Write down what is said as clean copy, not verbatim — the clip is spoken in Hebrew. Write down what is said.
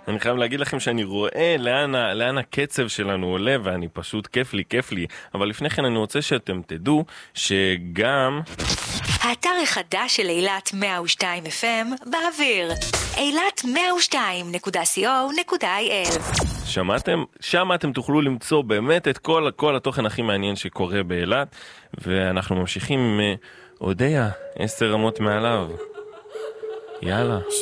אני חייב להגיד לכם שאני רואה לאן הקצב שלנו עולה, ואני פשוט כיף לי. אבל לפני כן אני רוצה שאתם תדעו שגם האתר החדש של אילת 102 FM באוויר. ailת102.co.il. שמעתם? שם אתם תוכלו למצוא באמת את כל התוכן הכי מעניין שקורה באילת, ואנחנו ממשיכים עם אודיה, 10 רמות מעליו. יאללה.